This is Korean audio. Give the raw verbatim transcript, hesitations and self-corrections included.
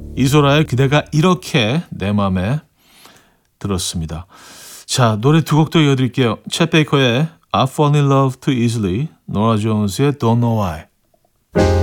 이소라의 그대가 이렇게 내 맘에 들었습니다. 자, 노래 두 곡도 이어드릴게요. 챗 베이커의 I Fall in Love Too Easily, 노라 존스의 Don't Know Why.